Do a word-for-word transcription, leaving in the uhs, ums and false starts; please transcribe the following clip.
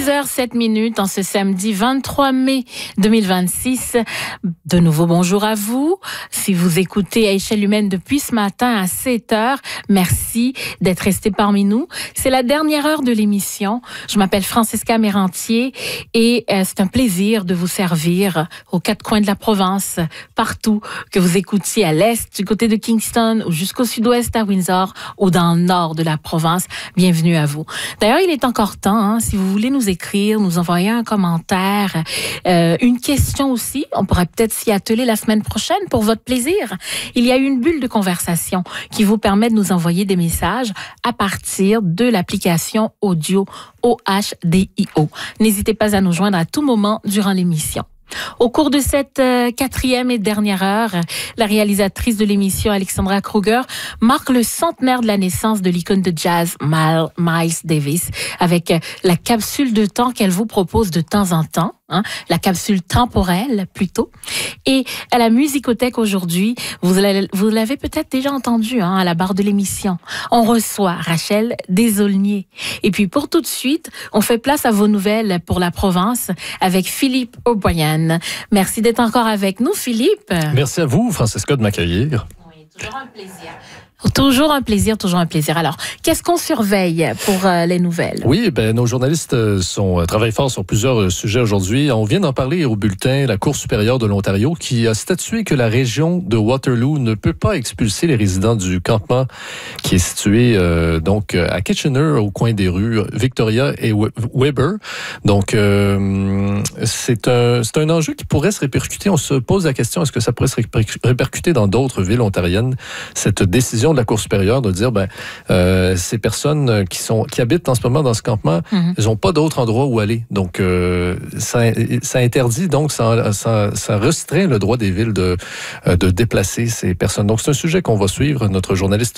six heures sept minutes en ce samedi vingt-trois mai deux mille vingt-six. De nouveau, bonjour à vous. Si vous écoutez à échelle humaine depuis ce matin à sept heures, merci d'être resté parmi nous. C'est la dernière heure de l'émission. Je m'appelle Francesca Mérantier et euh, c'est un plaisir de vous servir aux quatre coins de la province, partout, que vous écoutiez à l'est, du côté de Kingston ou jusqu'au sud-ouest à Windsor ou dans le nord de la province. Bienvenue à vous. D'ailleurs, il est encore temps, hein, si vous voulez nous écrire, nous envoyer un commentaire, euh, une question aussi. On pourrait peut-être s'y atteler la semaine prochaine pour votre plaisir. Il y a une bulle de conversation qui vous permet de nous envoyer des messages à partir de l'application audio O H D I O. N'hésitez pas à nous joindre à tout moment durant l'émission. Au cours de cette euh, quatrième et dernière heure, la réalisatrice de l'émission, Alexandra Kruger, marque le centenaire de la naissance de l'icône de jazz Miles, Miles Davis avec la capsule de temps qu'elle vous propose de temps en temps, hein, la capsule temporelle plutôt. Et à la Musicothèque aujourd'hui, vous l'avez, vous l'avez peut-être déjà entendu hein, à la barre de l'émission, on reçoit Rachel Desaulniers. Et puis pour tout de suite, on fait place à vos nouvelles pour la province avec Philippe O'Brien. Merci d'être encore avec nous, Philippe. Merci à vous, Francesca, de m'accueillir. Oui, toujours un plaisir. Toujours un plaisir, toujours un plaisir. Alors, qu'est-ce qu'on surveille pour euh, les nouvelles? Oui, ben nos journalistes sont euh, travaillent fort sur plusieurs euh, sujets aujourd'hui. On vient d'en parler au bulletin, la Cour supérieure de l'Ontario qui a statué que la région de Waterloo ne peut pas expulser les résidents du campement qui est situé euh, donc à Kitchener, au coin des rues Victoria et Weber. Donc, euh, c'est un c'est un enjeu qui pourrait se répercuter. On se pose la question, est-ce que ça pourrait se répercuter dans d'autres villes ontariennes, cette décision de la Cour supérieure de dire ben euh, ces personnes qui sont qui habitent en ce moment dans ce campement, mm-hmm. Ils n'ont pas d'autre endroit où aller. Donc euh, ça, ça interdit donc ça, ça, ça restreint le droit des villes de de déplacer ces personnes. Donc c'est un sujet qu'on va suivre. Notre journaliste